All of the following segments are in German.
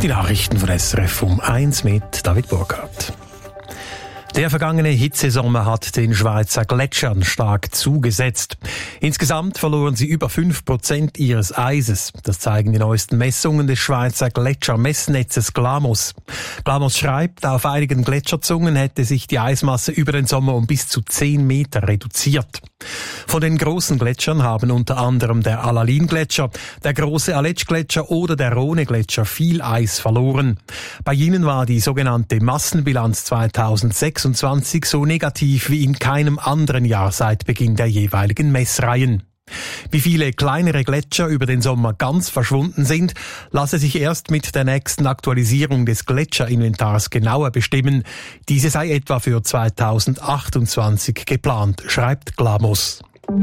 Die Nachrichten von SRF um 1 mit David Burkhardt. Der vergangene Hitzesommer hat den Schweizer Gletschern stark zugesetzt. Insgesamt verloren sie über 5% ihres Eises. Das zeigen die neuesten Messungen des Schweizer Gletschermessnetzes GLAMOS. GLAMOS schreibt, auf einigen Gletscherzungen hätte sich die Eismasse über den Sommer um bis zu 10 Meter reduziert. Von den großen Gletschern haben unter anderem der Alalin-Gletscher, der große Aletsch-Gletscher oder der Rhone-Gletscher viel Eis verloren. Bei ihnen war die sogenannte Massenbilanz 2026 so negativ wie in keinem anderen Jahr seit Beginn der jeweiligen Messreihen. Wie viele kleinere Gletscher über den Sommer ganz verschwunden sind, lasse sich erst mit der nächsten Aktualisierung des Gletscherinventars genauer bestimmen. Diese sei etwa für 2028 geplant, schreibt GLAMOS.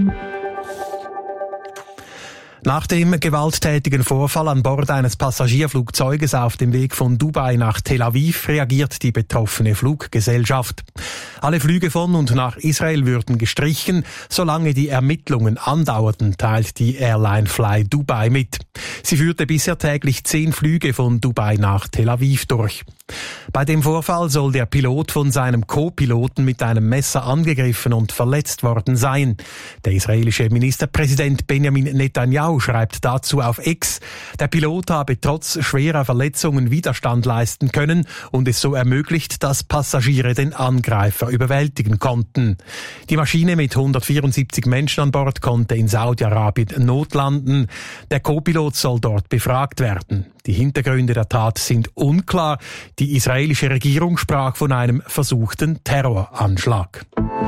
Nach dem gewalttätigen Vorfall an Bord eines Passagierflugzeuges auf dem Weg von Dubai nach Tel Aviv reagiert die betroffene Fluggesellschaft. Alle Flüge von und nach Israel würden gestrichen, solange die Ermittlungen andauerten, teilt die Airline Fly Dubai mit. Sie führte bisher täglich 10 Flüge von Dubai nach Tel Aviv durch. Bei dem Vorfall soll der Pilot von seinem Co-Piloten mit einem Messer angegriffen und verletzt worden sein. Der israelische Ministerpräsident Benjamin Netanyahu schreibt dazu auf X, der Pilot habe trotz schwerer Verletzungen Widerstand leisten können und es so ermöglicht, dass Passagiere den Angreifer überwältigen konnten. Die Maschine mit 174 Menschen an Bord konnte in Saudi-Arabien notlanden. Der Co-Pilot soll dort befragt werden. Die Hintergründe der Tat sind unklar. Die israelische Regierung sprach von einem versuchten Terroranschlag.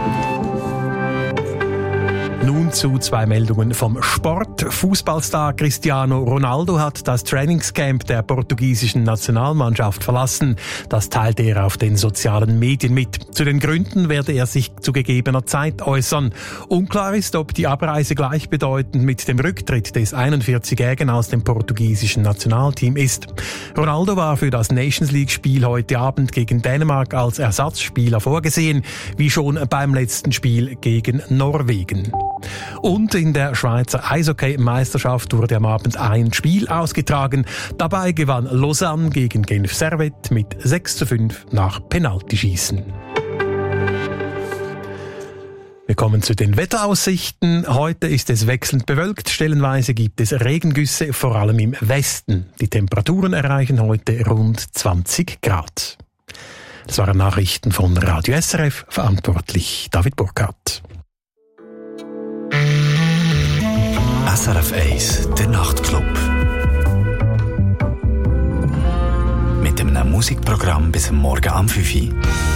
Nun zu 2 Meldungen vom Sport. Fußballstar Cristiano Ronaldo hat das Trainingscamp der portugiesischen Nationalmannschaft verlassen. Das teilte er auf den sozialen Medien mit. Zu den Gründen werde er sich zu gegebener Zeit äußern. Unklar ist, ob die Abreise gleichbedeutend mit dem Rücktritt des 41-Jährigen aus dem portugiesischen Nationalteam ist. Ronaldo war für das Nations League-Spiel heute Abend gegen Dänemark als Ersatzspieler vorgesehen, wie schon beim letzten Spiel gegen Norwegen. Und in der Schweizer Eishockey-Meisterschaft wurde am Abend ein Spiel ausgetragen. Dabei gewann Lausanne gegen Genf Servette mit 6:5 nach Penaltyschießen. Wir kommen zu den Wetteraussichten. Heute ist es wechselnd bewölkt. Stellenweise gibt es Regengüsse, vor allem im Westen. Die Temperaturen erreichen heute rund 20 Grad. Das waren Nachrichten von Radio SRF, verantwortlich David Burkhardt. SRF 1, der Nachtclub. Mit einem Musikprogramm bis Morgen am 5 Uhr.